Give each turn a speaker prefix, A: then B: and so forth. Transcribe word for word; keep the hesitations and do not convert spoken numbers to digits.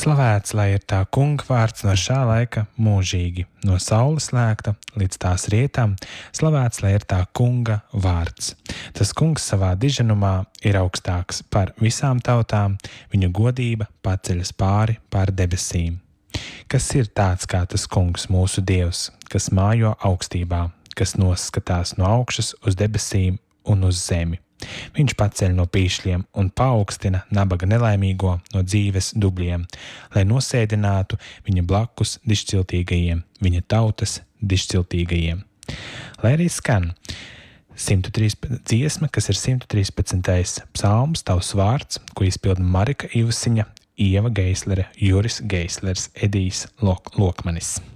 A: Slavēts, lai ir tā kunga vārds no šā laika mūžīgi, no saules lēkta līdz tās rietām, slavēts, lai ir tā kunga vārds. Tas kungs savā diženumā ir augstāks par visām tautām, viņa godība paceļas pāri pār debesīm. Kas ir tāds kā tas kungs, mūsu Dievs, kas mājo augstībā, kas noskatās no augšas uz debesīm un uz zemi? Viņš paceļ no pīšļiem un paaugstina nabaga nelaimīgo no dzīves dubļiem, lai nosēdinātu viņa blakus dišciltīgajiem, viņa tautas dišciltīgajiem. Lai arī skan simt trīspadsmitais dziesma, kas ir simt trīspadsmitais psalms, tavs vārds, ko izpilda Marika Ivasiņa, Ieva Geislere, Juris Geislers, Edijs Lok- Lokmanis.